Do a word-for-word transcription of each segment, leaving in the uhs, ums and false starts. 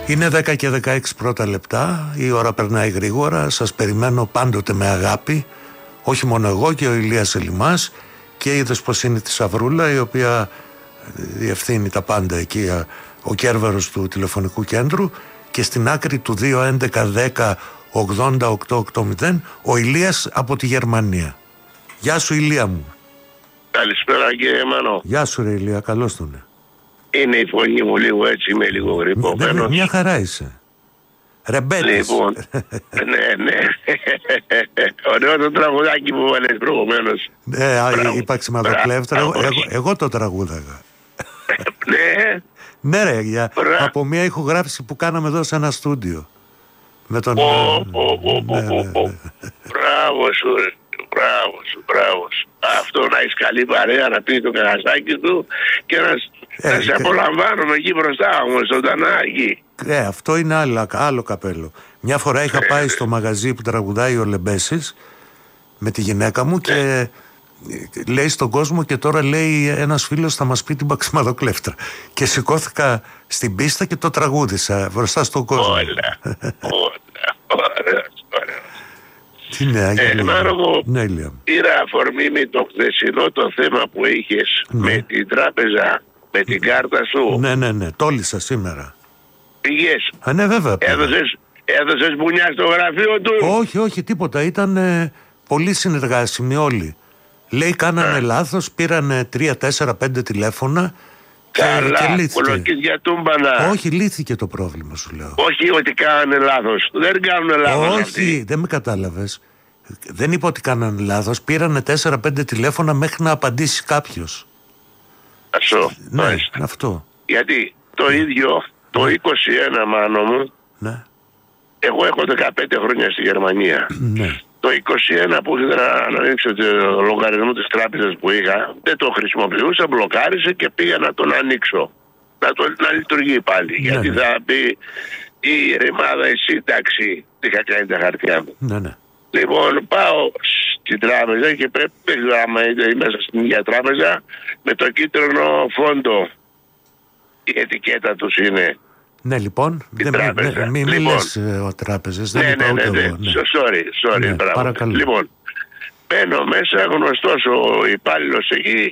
Είναι δέκα και δεκαέξι πρώτα λεπτά, η ώρα περνάει γρήγορα, σας περιμένω πάντοτε με αγάπη, όχι μόνο εγώ και ο Ηλίας Ελιμάς και η δεσποσίνη της Αυρούλα, η οποία διευθύνει τα πάντα εκεί, ο κέρβερος του τηλεφωνικού κέντρου, και στην άκρη του δύο έντεκα δέκα ογδόντα οκτώ ογδόντα ο Ηλίας από τη Γερμανία. Γεια σου Ηλία μου. Καλησπέρα κύριε Μανώ. Γεια σου ρε Ηλία, καλώς τον. Είναι η φωνή μου λίγο έτσι, είμαι λίγο γρυπωμένος. Μια χαρά είσαι. Ρεμπέτης. Λοιπόν, ναι, ναι. Ωραίο το τραγουδάκι που βάλες προηγουμένως. Ναι, είπα ξημαδοκλέφτρα. Εγώ, εγώ το τραγούδαγα. Ναι. Ναι ρε, για, από μια ηχογράφηση που κάναμε εδώ σε ένα στούντιο. Με τον... Μπράβο σου, μπράβο σου, μπράβο σου. Αυτό να έχεις καλή παρέα, να πει το καρασάκι του και να, ε, να σε απολαμβάνουμε εκεί μπροστά όμως, ζωντανά εκεί. Ε, αυτό είναι άλλο, άλλο καπέλο. Μια φορά είχα πάει στο μαγαζί που τραγουδάει ο Λεμπέσης με τη γυναίκα μου και λέει στον κόσμο, και τώρα λέει ένας φίλος θα μας πει την Παξιμαδοκλέφτρα, και σηκώθηκα στην πίστα και το τραγούδισα μπροστά στον κόσμο. Όλα, όλα, ωραία, ωραία. Τι νέα, ε, Μάρογο, ναι, πήρα αφορμή με το χθεσινό το θέμα που είχες, ναι, με την τράπεζα, με την κάρτα σου. Ναι, ναι, ναι, τόλισα σήμερα. Πήγες? Α, ναι, βέβαια. Έδωσες, έδωσες μπουνιά στο γραφείο του? Όχι, όχι, τίποτα. Ήταν ε, πολύ συνεργάσιμοι όλοι. Λέει κάνανε λάθος, πήρανε τρία, τέσσερα, πέντε τηλέφωνα. Καλά, κολοκύθια τούμπανα. Όχι, λύθηκε το πρόβλημα, σου λέω. Όχι ότι κάνανε λάθος. Δεν κάνουν λάθος. Όχι, αυτοί. Δεν με κατάλαβες. Δεν είπα ότι κάνανε λάθος. Πήρανε τέσσερα πέντε τηλέφωνα μέχρι να απαντήσει κάποιος. Αυτό. Ναι, μάλιστα. Αυτό. Γιατί το ίδιο, το ναι. είκοσι ένα μάνο μου, ναι. εγώ έχω δεκαπέντε χρόνια στη Γερμανία. Ναι. Το είκοσι ένα που ήθελα να ανοίξω το λογαριασμό της τράπεζας που είχα, δεν το χρησιμοποιούσα, μπλοκάρισε και πήγα να τον ανοίξω. Να, το, να λειτουργεί πάλι. Ναι, γιατί ναι. θα πει η ρημάδα, η σύνταξη, είχα κάνει τα χαρτιά μου. Ναι, ναι. Λοιπόν, πάω στην τράπεζα και πρέπει, άμα είναι μέσα στην ίδια τράπεζα, με το κίτρινο φόντο η ετικέτα τους είναι. Ναι, λοιπόν, δεν τράπεζα. Μην μη, μη λοιπόν, λες ο τράπεζες, δεν ναι, είπα ναι, ούτε ναι, ναι. εγώ. Ναι. Sorry, sorry, ναι, μπράβο. Λοιπόν, μπαίνω μέσα, γνωστός ο υπάλληλος εκεί,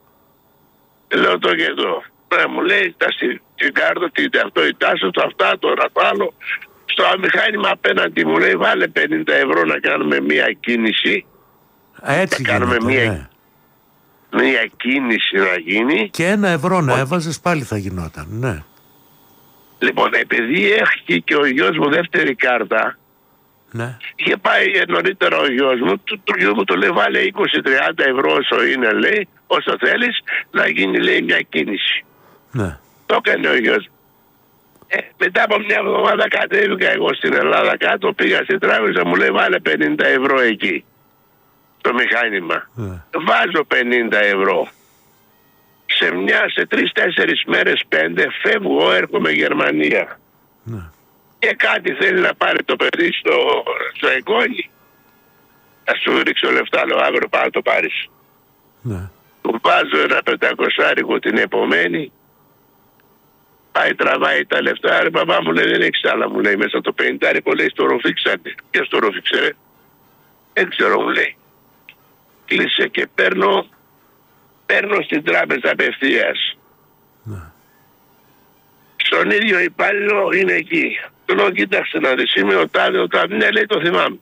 λέω το και εδώ. Ναι, μου λέει, τα στην κάρτα, την ταυτότητά το αυτά, το άλλο. Στο μηχάνημα απέναντι μου λέει, βάλε πενήντα ευρώ να κάνουμε μία κίνηση. Έτσι να κάνουμε γίνεται, μία, ναι. μία κίνηση να γίνει. Και ένα ευρώ να έβαζες πάλι θα γινόταν, ναι. Λοιπόν, επειδή έχει και ο γιος μου δεύτερη κάρτα, ναι. είχε πάει νωρίτερα ο γιος μου, του, του γιος μου το λέει βάλε είκοσι με τριάντα ευρώ όσο είναι, λέει, όσο θέλεις, να γίνει, λέει, μια κίνηση. Ναι. Το έκανε ο γιος μου. Ε, μετά από μια εβδομάδα κατέβηκα εγώ στην Ελλάδα κάτω, πήγα στην τράπεζα, μου λέει βάλε πενήντα ευρώ εκεί, το μηχάνημα. Ναι. Βάζω πενήντα ευρώ. Σε μια, σε τρεις, τέσσερις μέρες, πέντε, φεύγω, έρχομαι Γερμανία. Ναι. Και κάτι θέλει να πάρει το παιδί στο, στο εγγόνι. Θα σου ρίξω λεφτά, λέω αύριο πάω να το πάρεις. Ναι. Του βάζω ένα πεντακοσάρικο την επομένη. Πάει, τραβάει τα λεφτά. Ρε μπαμπά μου λέει δεν έχεις άλλα, μου λέει μέσα το πενηντάρικο, λέει στο ροφήξανε. Και στο ροφήξε ρε. Δεν ξέρω, μου λέει. Κλείσε και παίρνω. Παίρνω στην τράπεζα απευθείας. Ναι. Στον ίδιο υπάλληλο είναι εκεί. Του λέω κοίταξε να δεις, είμαι ο τάδε, ο τάδε. Ναι, λέει το θυμάμαι.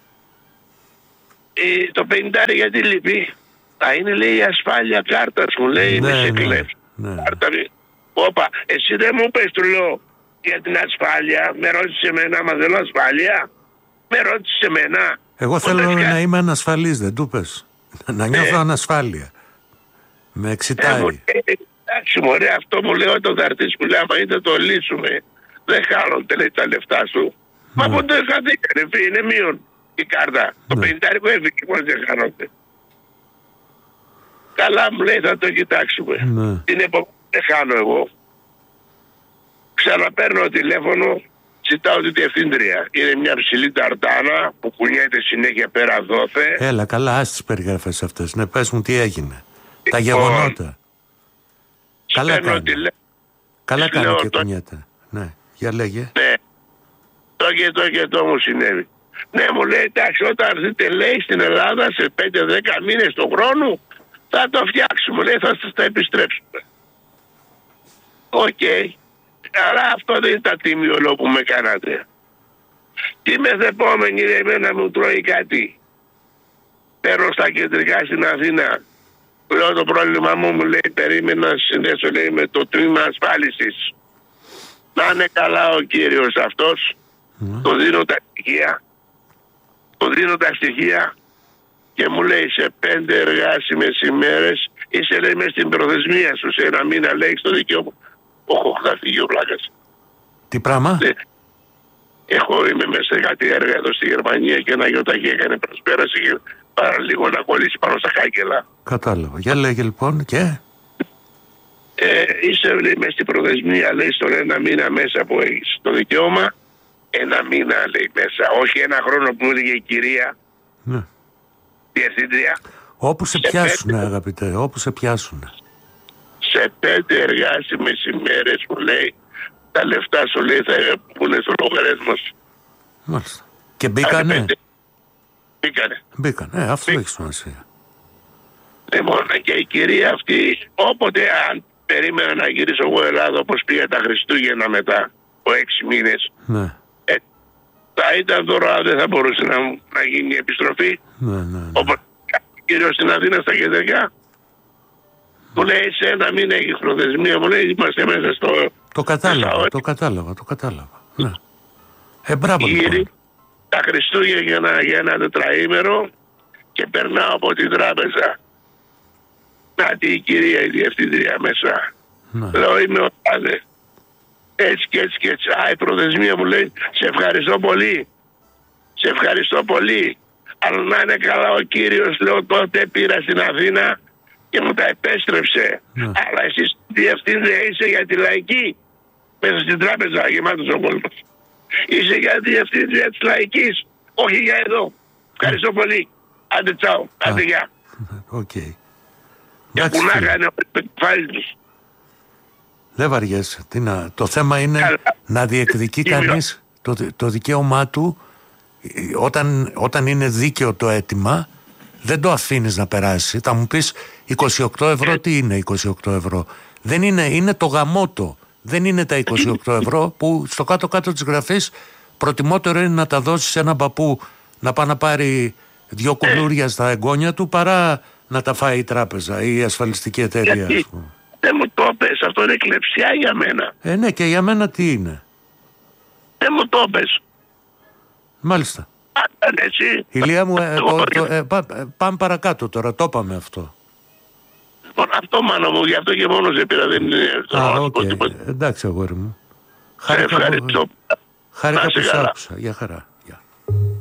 Ε, το πενηντάρι γιατί λείπει? Α, είναι λέει η ασφάλεια κάρτας μου, λέει, ναι, μη σε ναι, κλέψει. ναι. Κάρτα μη. Όπα, εσύ δεν μου πες, του λέω, για την ασφάλεια. Με ρώτησε εμένα, άμα θέλω ασφάλεια. Με ρώτησε εμένα. Εγώ θέλω να κα... είμαι ανασφαλής, δεν του πες. Να νιώθω ε. ανασφάλεια. Με εξητάρει. Εντάξει μωρέ, αυτό μου λέει όταν θα έρθεις, που λέει άμα είτε το λύσουμε, δεν χάνονται λέει τα λεφτά σου. Ναι. Μα ποτέ δεν χαθήκανε, είναι μείον η κάρτα. Ναι. Το πενηντάρικο έφυγε, πώς δεν χάνονται. Καλά μου λέει θα το κοιτάξουμε. Ναι. Την εποχή δεν χάνω εγώ. Ξαναπαίρνω τηλέφωνο, ζητάω τη διευθύντρια. Είναι μια ψηλή ταρτάνα που κουνιέται συνέχεια πέρα δόθε. Έλα καλά, ας τις περιγραφές αυτές. Ναι, πες μου τι έγινε. Τα γεγονότα. Καλά κάνει. Τηλε... Καλά κάνει και το... κουνιέται. Ναι. Για λέγε. Ναι. Το και το και το μου συνέβη. Ναι, μου λέει, εντάξει, όταν έρθετε, λέει, στην Ελλάδα σε πέντε δέκα μήνες του χρόνου, θα το φτιάξουμε, λέει, θα σας τα επιστρέψουμε. Οκ. Okay. Αλλά αυτό δεν είναι τα τίμιο που με κάνατε. Τι μεθεπόμενη, λέει, εμένα μου τρώει κάτι. Παίρνω στα κεντρικά στην Αθήνα. Λέω το πρόβλημα μου, μου λέει, περίμενα να συνδέσω, λέει, με το τμήμα ασφάλισης. Να είναι καλά ο κύριος αυτός. Mm. Το δίνω τα στοιχεία. Το δίνω τα στοιχεία και μου λέει σε πέντε εργάσιμες ημέρες είσαι, λέει, μες στην προθεσμία σου, σε ένα μήνα, λέει, στο δικαίωμα. Όχι, θα φύγει ο πλάκας. Τι πράγμα? Ναι. Εγώ είμαι μέσα σε κάτι έργα εδώ στη Γερμανία και ένα γιοτάκι έκανε προσπέραση και πάρα λίγο να κολλήσει πάνω στα χάκελα. Κατάλαβα. Για λέγε λοιπόν και... Ε, είσαι, λέει, μέσα στην προθεσμία, λέει, στον ένα μήνα μέσα που έχεις το δικαίωμα. Ένα μήνα, λέει, μέσα. Όχι ένα χρόνο που μου έλεγε η κυρία. Ναι. Διευθύντρια. Όπου σε, σε πιάσουνε, πέντε... αγαπητέ, όπου σε πιάσουνε. Σε πέντε εργάσιμες ημέρες, μου λέει, τα λεφτά σου, λέει, θα πούνε στο λογαριασμό σου. Μάλιστα. Και μπήκανε. Πέντε... Μπήκανε. Μπήκανε. Ε, αυτό έχει σημασία. Ναι, μόνο και η κυρία αυτή, όποτε αν περίμενα να γυρίσω εγώ Ελλάδα, όπως πήγα τα Χριστούγεννα μετά από έξι μήνες, ναι. ε, θα ήταν τώρα, δεν θα μπορούσε να, να γίνει η επιστροφή. Ναι, ναι, ναι. Όπως ο κύριος στην Αθήνα στα κεντρικά, μου λέει σε ένα μήνα έχει προθεσμία, μου λέει είμαστε μέσα στο... Το κατάλαβα, το κατάλαβα, το κατάλαβα. Ναι. Ε, μπράβο, λοιπόν. Τα Χριστούγεννα για ένα τετραήμερο και περνάω από την τράπεζα. Να τη η κυρία η διευθύντρια μέσα. Ναι. Λέω είμαι ο τάδε. Έτσι και έτσι και έτσι. Α, η προθεσμία μου λέει σε ευχαριστώ πολύ. Σε ευχαριστώ πολύ. Αλλά να είναι καλά ο κύριος, λέω, τότε πήρα στην Αθήνα και μου τα επέστρεψε. Ναι. Αλλά εσείς διευθύντρια είσαι για τη λαϊκή. Μέσα στην τράπεζα γεμάτος ο κόσμος. Είσαι για τη διευθύντρια της λαϊκής. Όχι για εδώ. Ευχαριστώ πολύ. Άντε τσάου. Άντε γεια. Οκ. Και που να έκανε το κεφάλι τους. Δεν βαριέσαι. Τι να... Το θέμα είναι Καλά. να διεκδικεί κανείς το, το δικαίωμά του όταν, όταν είναι δίκαιο το αίτημα. Δεν το αφήνεις να περάσει. Θα μου πεις είκοσι οκτώ ευρώ. Τι είναι είκοσι οκτώ ευρώ? Δεν είναι, είναι το γαμότο. Δεν είναι τα είκοσι οκτώ ευρώ που στο κάτω-κάτω της γραφής προτιμότερο είναι να τα δώσεις σε έναν παππού να πάει να πάρει δυο κουλούρια στα εγγόνια του παρά να τα φάει η τράπεζα ή η ασφαλιστική εταιρεία. Ας πούμε. Δεν μου το πες, αυτό είναι κλεψιά για μένα. Ε, ναι, και για μένα τι είναι? Δεν μου το πες. Μάλιστα. Αν έτσι. Ηλία μου, ε, το, το, ε, πά, ε, πάμε παρακάτω τώρα, το είπαμε αυτό. Λοιπόν, αυτό μάνα μου, γι' αυτό και μόνο σε πήρα, δεν είναι αυτό. Α, οκ. Okay. Εντάξει, αγόρι μου. Χάρηκα που σ' άκουσα. Για χαρά.